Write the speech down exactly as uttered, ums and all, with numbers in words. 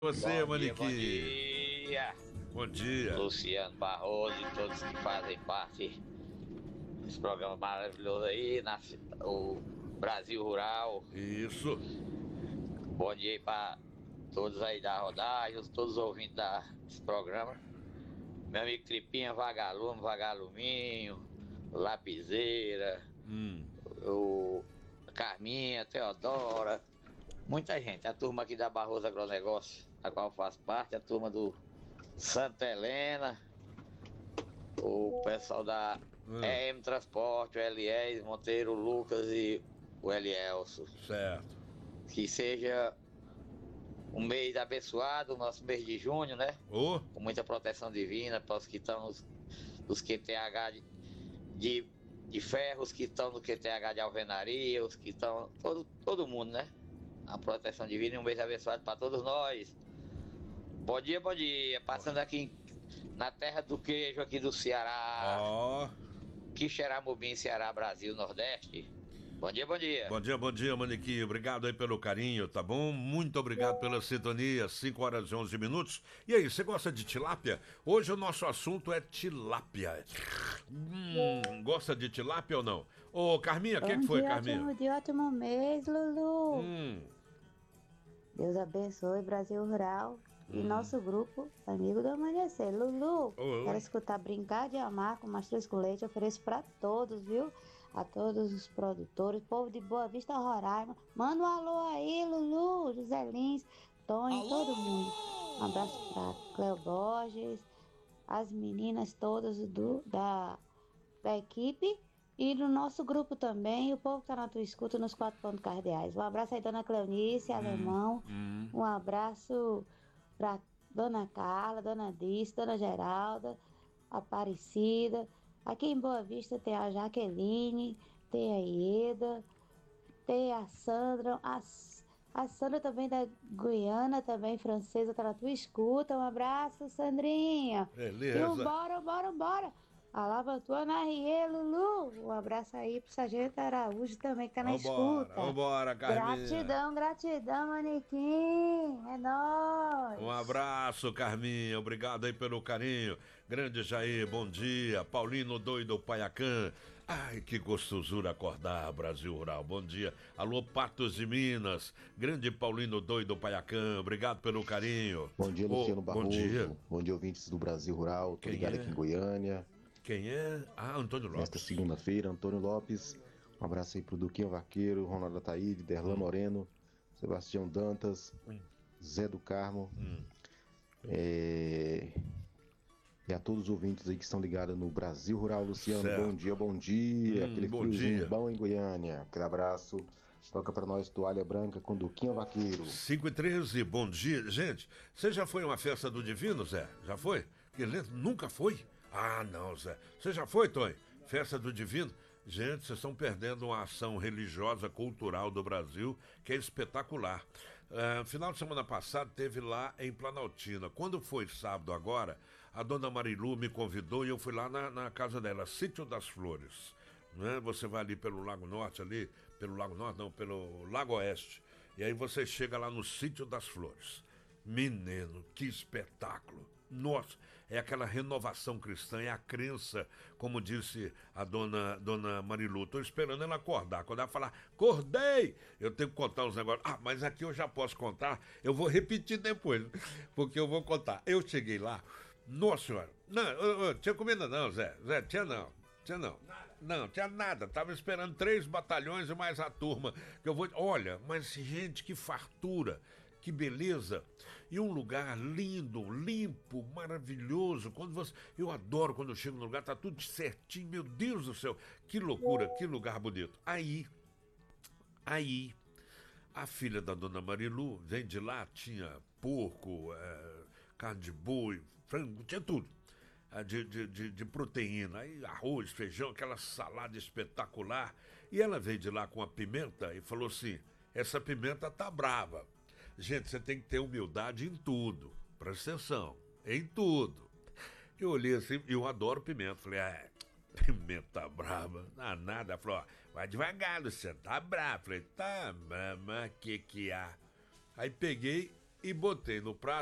Você, Bom dia, bom Manique. dia. Bom dia. Luciano Barroso e todos que fazem parte desse programa maravilhoso aí, na, o Brasil Rural. Isso. Bom dia aí para todos aí da rodagem, todos os ouvintes da, desse programa. Meu amigo Tripinha, Vagalume, Vagaluminho, Lapiseira, Hum. o Carminha, Teodora, muita gente. A turma aqui da Barroso Agronegócio, da qual eu faço parte, a turma do Santa Helena, o pessoal da Hum. E M Transporte, o Eliés, Monteiro, o Lucas e o Elielso. Certo. Que seja um mês abençoado, o nosso mês de junho, né? Ô. Com muita proteção divina para os que estão nos, nos Q T H de, de, de ferro, os que estão no Q T H de alvenaria, os que estão. Todo, todo mundo, né? A proteção divina e um mês abençoado para todos nós. Bom dia, bom dia. Passando aqui na terra do queijo aqui do Ceará. Ó. Quixeramobim, Ceará, Brasil, Nordeste. Bom dia, bom dia. Bom dia, bom dia, Manique. Obrigado aí pelo carinho, tá bom? Muito obrigado pela sintonia. cinco horas e onze minutos. E aí, você gosta de tilápia? Hoje o nosso assunto é tilápia. Hum, gosta de tilápia ou não? Ô, Carminha, o que, que foi, dia, Carminha? Ótimo dia, ótimo mês, Lulu. Hum. Deus abençoe Brasil Rural e Hum. nosso grupo Amigo do Amanhecer. Lulu, Oi. quero escutar Brincar de Amar com Mastruz com Leite. Ofereço pra todos, viu? A todos os produtores, povo de Boa Vista, Roraima. Manda um alô aí, Lulu, José Lins, Tony, todo mundo. Um abraço pra Cleo Borges, as meninas todas do, da, da equipe. E no nosso grupo também, o povo que tá na tua escuta nos quatro pontos cardeais. Um abraço aí, dona Cleonice, Alemão. Hum. Um abraço pra dona Carla, dona Dice, dona Geralda, Aparecida. Aqui em Boa Vista tem a Jaqueline, tem a Ieda, tem a Sandra, a, a Sandra também da Guiana, também francesa, tá na tua escuta. Um abraço, Sandrinha. Beleza. E bora, bora, bora. Alavantua na Rie, Lulu. Um abraço aí pro Sargento Araújo também, que tá na Vambora, escuta. vambora, Carminha. Gratidão, gratidão, manequim. É nóis. Um abraço, Carminha. Obrigado aí pelo carinho. Grande Jair, bom dia. Paulino Doido Paiacã. Ai, que gostosura acordar, Brasil Rural. Bom dia. Alô, Patos de Minas. Grande Paulino Doido Paiacã. Obrigado pelo carinho. Bom dia, Luciano Ô, Barroso. Bom dia. Bom dia, ouvintes do Brasil Rural. Tô Quem ligado é? aqui em Goiânia. Quem é? Ah, Antônio Lopes. Nesta segunda-feira, Antônio Lopes. Um abraço aí pro Duquinho Vaqueiro, Ronaldo Ataíde, Derlan Hum. Moreno, Sebastião Dantas, Hum. Zé do Carmo. Hum. É... E a todos os ouvintes aí que estão ligados no Brasil Rural, Luciano. Certo. Bom dia, bom dia. Hum, Aquele bom friozinho dia. bom em Goiânia. Aquele abraço. Toca pra nós Toalha Branca com Duquinho Vaqueiro. cinco e treze, bom dia. Gente, você já foi a uma festa do Divino, Zé? Já foi? Que lento, nunca foi? Ah, não, Zé. Você já foi, Tony? Festa do Divino? Gente, vocês estão perdendo uma ação religiosa, cultural do Brasil, que é espetacular. Uh, final de semana passado teve lá em Planaltina. Quando foi sábado agora, a dona Marilu me convidou e eu fui lá na, na casa dela, Sítio das Flores. Né? Você vai ali pelo Lago Norte, ali, pelo Lago Norte, não, pelo Lago Oeste. E aí você chega lá no Sítio das Flores. Menino, que espetáculo! Nossa, é aquela renovação cristã, é a crença, como disse a dona, dona Marilu. Estou esperando ela acordar. Quando ela falar, acordei, eu tenho que contar uns negócios. Ah, mas aqui eu já posso contar, eu vou repetir depois, porque eu vou contar. Eu cheguei lá, nossa senhora, não, eu, eu, tinha comida não, Zé, Zé, tinha não. Tinha não. Nada. Não, tinha nada. Tava esperando três batalhões e mais a turma. Que eu vou. Olha, mas gente, que fartura, que beleza. E um lugar lindo, limpo, maravilhoso. Quando você. Eu adoro quando eu chego no lugar, tá tudo certinho. Meu Deus do céu. Que loucura, que lugar bonito. Aí, aí, a filha da dona Marilu vem de lá, tinha porco, é, carne de boi, frango, tinha tudo. De, de, de, de proteína, aí arroz, feijão, aquela salada espetacular. E ela veio de lá com a pimenta e falou assim, essa pimenta tá brava. Gente, você tem que ter humildade em tudo. Presta atenção, em tudo. Eu olhei assim, eu adoro pimenta. Falei, ah, pimenta brava, não nada. Ela falou, ó, vai devagar, Luciano, tá bravo. Falei, tá, mas que que há? Aí peguei e botei no prato.